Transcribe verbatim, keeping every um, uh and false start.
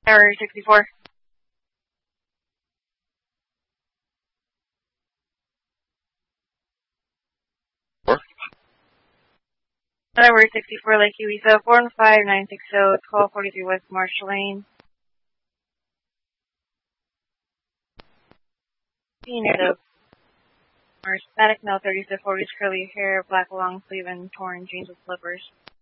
Tower sixty-four. Four. Tower sixty-four, Lake Uisa, four one five nine six zero, twelve forty-three West Marshall Lane. Near the or static male, thirty-six, forties, curly hair, black long sleeve, and torn jeans with slippers.